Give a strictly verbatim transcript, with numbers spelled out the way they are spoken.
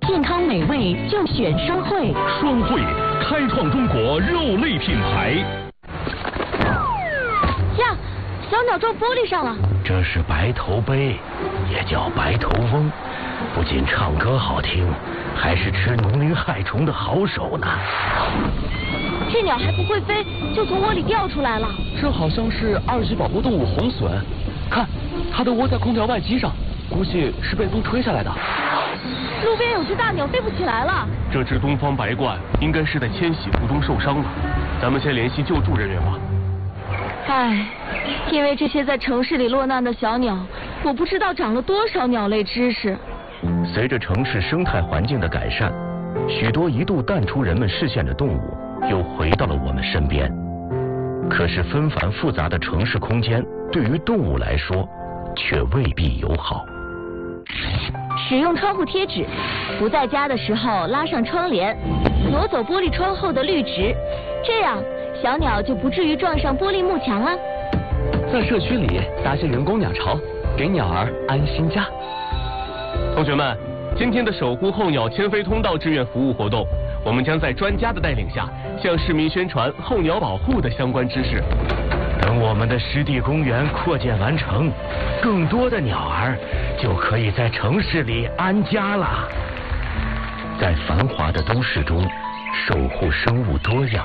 健康美味就选双汇。 双汇开创中国肉类品牌。 呀，小鸟撞玻璃上了。 这是白头鹎，也叫白头翁，不仅唱歌好听，还是吃农林害虫的好手呢。 这鸟还不会飞，就从窝里掉出来了。 这好像是二级保护动物红隼，看，它都窝在空调外机上，估计是被风吹下来的。 路边有只大鸟飞不起来了。 这只东方白鹳应该是在迁徙途中受伤了，咱们先联系救助人员吧。 唉，因为这些在城市里落难的小鸟，我不知道长了多少鸟类知识。 随着城市生态环境的改善，许多一度淡出人们视线的动物又回到了我们身边。可是纷繁复杂的城市空间对于动物来说却未必友好。 使用窗户贴纸，不在家的时候拉上窗帘，挪走玻璃窗后的绿植，这样小鸟就不至于撞上玻璃幕墙了。 在社区里搭些人工鸟巢，给鸟儿安心家。 同学们，今天的守护候鸟迁飞通道志愿服务活动，我们将在专家的带领下，向市民宣传候鸟保护的相关知识。 等我们的湿地公园扩建完成，更多的鸟儿就可以在城市里安家了。在繁华的都市中，守护生物多样